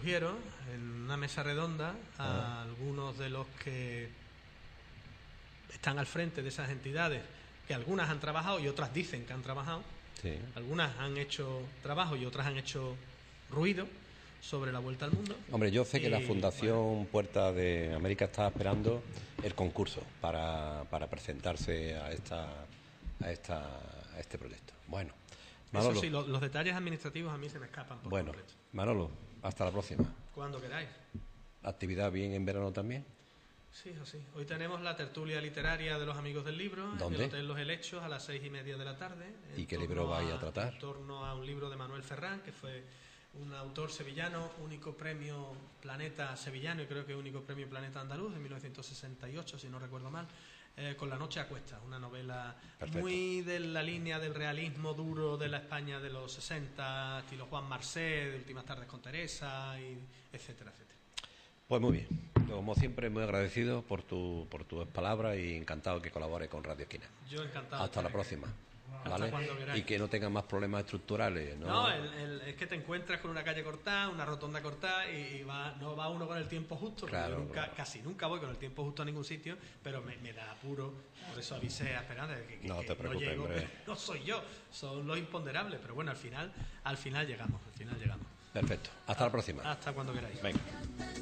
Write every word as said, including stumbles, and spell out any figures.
sugiero en una mesa redonda a Ah. algunos de los que están al frente de esas entidades, que algunas han trabajado y otras dicen que han trabajado, Sí. algunas han hecho trabajo y otras han hecho ruido sobre la vuelta al mundo. Hombre, yo sé que la Y, Fundación bueno, Puerta de América está esperando el concurso para, para presentarse a esta a esta a este proyecto. Bueno, Manolo, eso sí, lo- los detalles administrativos a mí se me escapan por bueno, completo. Manolo, hasta la próxima. Cuando queráis. ¿Actividad bien en verano también? Sí, o sí. Hoy tenemos la tertulia literaria de los amigos del libro ¿Dónde? en el Hotel Los Helechos a las seis y media de la tarde. ¿Y en qué torno libro vais a tratar? En torno a un libro de Manuel Ferrán, que fue un autor sevillano, único premio Planeta sevillano y creo que único premio Planeta andaluz de mil novecientos sesenta y ocho, si no recuerdo mal, eh, con La noche a cuestas, una novela Perfecto. muy de la línea del realismo duro de la España de los sesenta, estilo Juan Marsé, de Últimas tardes con Teresa, y etcétera, etcétera. Pues muy bien. Como siempre, muy agradecido por tu por tus palabras y encantado que colabore con Radio Esquina. Yo encantado. Hasta la de- próxima. Hasta ¿Vale? cuando queráis. Y que no tengas más problemas estructurales, ¿no? No, el- el- es que te encuentras con una calle cortada, una rotonda cortada y, y va, no va uno con el tiempo justo. porque Claro, yo nunca, claro. casi nunca voy con el tiempo justo a ningún sitio, pero me, me da apuro. Por eso avisé a Esperanza de que, que- No que te preocupes, llego, hombre. no soy yo, son los imponderables. Pero bueno, al final, al final llegamos, al final llegamos. Perfecto. Hasta la próxima. Hasta cuando queráis. Venga.